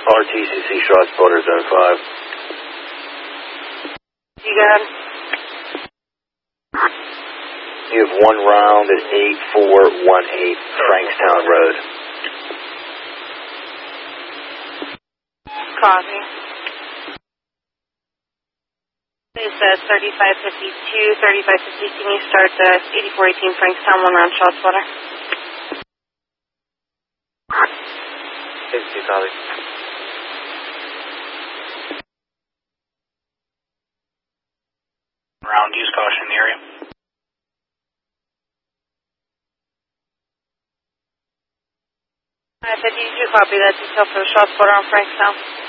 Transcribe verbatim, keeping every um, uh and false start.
R T C C shot spotter zone five. You got it. You have one round at eight four one eight Frankstown Road. Copy. It's uh, thirty-five fifty-two, thirty-five fifty. Can you start the eighty-four eighteen Frankstown one round shot spotter? fifty-two, copy. Round, use caution in the area. I fifty-two, copy that detail for the shot spotter on Frankstown.